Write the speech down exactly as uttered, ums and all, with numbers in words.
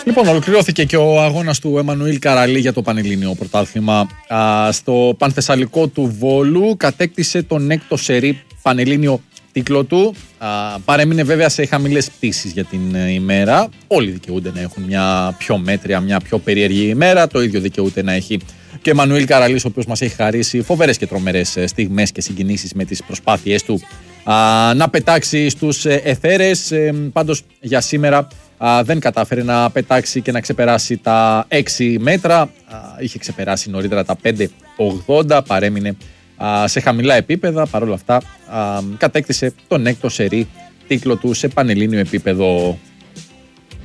Λοιπόν, ολοκληρώθηκε και ο αγώνας του Εμμανουήλ Καραλή για το Πανελλήνιο Πρωτάθλημα. Α, στο Πανθεσσαλικό του Βόλου κατέκτησε τον έκτο σερί Πανελλήνιο τίτλο του. Α, παρέμεινε βέβαια σε χαμηλές πτήσεις για την ημέρα. Όλοι δικαιούνται να έχουν μια πιο μέτρια, μια πιο περίεργη ημέρα. Το ίδιο δικαιούται να έχει και ο Εμμανουήλ Καραλής, ο οποίος μας έχει χαρίσει φοβερές και τρομερές στιγμές και συγκινήσεις με τις προσπάθειές του α, να πετάξει στους εθέρες. Ε, πάντως για σήμερα α, δεν κατάφερε να πετάξει και να ξεπεράσει τα έξι μέτρα. Α, είχε ξεπεράσει νωρίτερα τα πέντε ογδόντα, παρέμεινε α, σε χαμηλά επίπεδα. Παρ' όλα αυτά α, κατέκτησε τον έκτο σερί τίτλο του σε πανελλήνιο επίπεδο.